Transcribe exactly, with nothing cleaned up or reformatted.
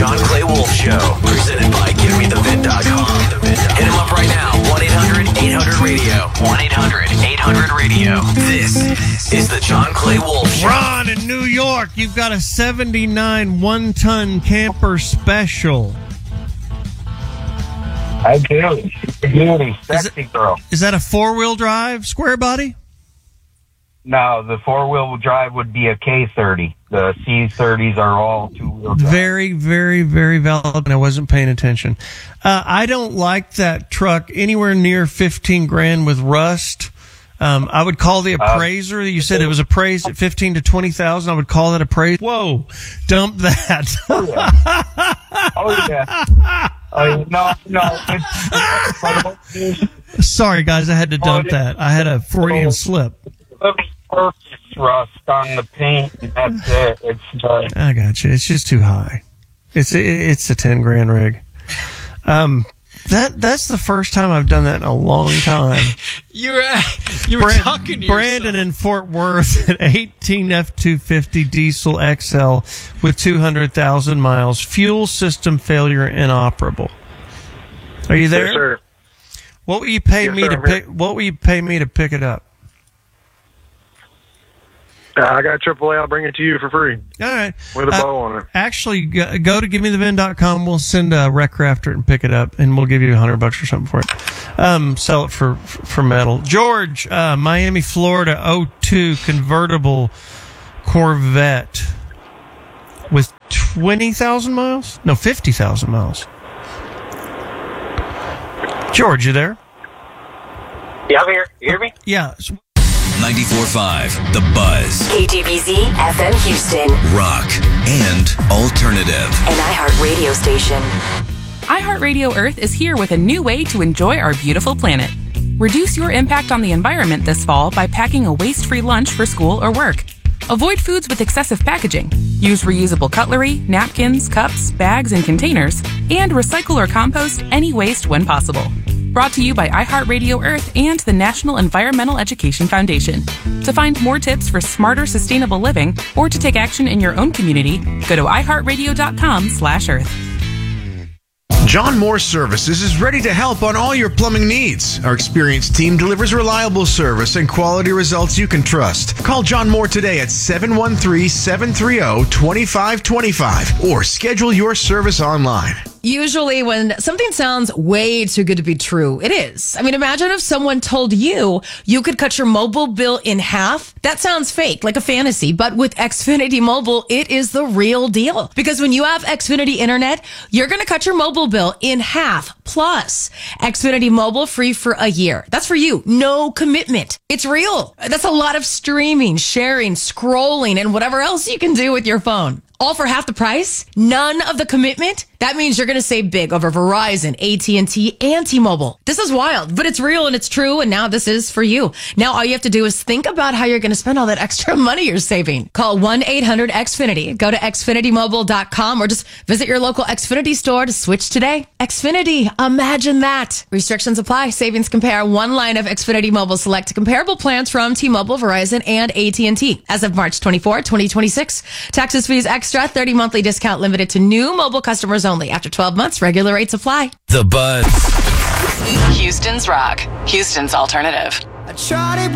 John Clay Wolf Show, presented by Give Me The Vin dot com. Hit him up right now, one eight hundred eight hundred radio. one eight hundred eight hundred radio. This is the John Clay Wolf Show. Ron in New York, you've got a seventy-nine one-ton camper special. I do. Beauty, sexy it, girl. Is that a four-wheel drive, square body? No, the four-wheel drive would be a K thirty. The C thirties are all two-wheel drive. Very, very, very valid, and I wasn't paying attention. Uh, I don't like that truck anywhere near fifteen grand with rust. Um, I would call the appraiser. You said it was appraised at fifteen to twenty thousand. I would call that appraised. Whoa, dump that. Oh, yeah. Oh, yeah. Oh, no, no. It's, Sorry, guys, I had to dump that. I had a Freudian slip. Surface rust on the paint. That's it. It's uh, I got you. It's just too high. It's it's a ten grand rig. Um, that that's the first time I've done that in a long time. you were you were Brand, talking to Brandon yourself. in Fort Worth at eighteen F two fifty diesel X L with two hundred thousand miles. Fuel system failure inoperable. Are you there? Yes, sir. What will you pay Yes, me sir, to I'm pick? here. What will you pay me to pick it up? Uh, I got triple A. I'll bring it to you for free All right. with a Uh, bow on it. Actually, go, go to give me the vin dot com. We'll send a wrecker after it and pick it up, and we'll give you a hundred bucks or something for it. Um, sell it for for metal. George, uh, Miami, Florida, oh two convertible Corvette with twenty thousand miles? No, fifty thousand miles. George, you there? Yeah, I'm here. You hear me? Yeah. ninety-four point five, The Buzz, K T B Z F M Houston, Rock, and Alternative. an iHeart radio station. iHeartRadio Earth is here with a new way to enjoy our beautiful planet. Reduce your impact on the environment this fall by packing a waste-free lunch for school or work. Avoid foods with excessive packaging. Use reusable cutlery, napkins, cups, bags, and containers. And recycle or compost any waste when possible. Brought to you by iHeartRadio Earth and the National Environmental Education Foundation. To find more tips for smarter, sustainable living or to take action in your own community, go to iHeartRadio.com slash Earth. John Moore Services is ready to help on all your plumbing needs. Our experienced team delivers reliable service and quality results you can trust. Call John Moore today at seven one three, seven three zero, two five two five or schedule your service online. Usually when something sounds way too good to be true, it is. I mean, imagine if someone told you you could cut your mobile bill in half. That sounds fake, like a fantasy. But with Xfinity Mobile, it is the real deal. Because when you have Xfinity Internet, you're going to cut your mobile bill in half. Plus, Xfinity Mobile free for a year. That's for you. No commitment. It's real. That's a lot of streaming, sharing, scrolling, and whatever else you can do with your phone. All for half the price? None of the commitment? That means you're going to save big over Verizon, A T and T, and T-Mobile. This is wild, but it's real and it's true, and now this is for you. Now all you have to do is think about how you're going to spend all that extra money you're saving. Call one eight hundred X Finity. Go to Xfinity Mobile dot com or just visit your local Xfinity store to switch today. Xfinity, imagine that. Restrictions apply. Savings compare. One line of Xfinity Mobile select comparable plans from T-Mobile, Verizon, and A T and T. As of March twenty-fourth, twenty twenty-six, taxes, fees, extra, thirty monthly discount limited to new mobile customers only. After twelve months, regular rates apply. The Buzz. Houston's Rock. Houston's Alternative.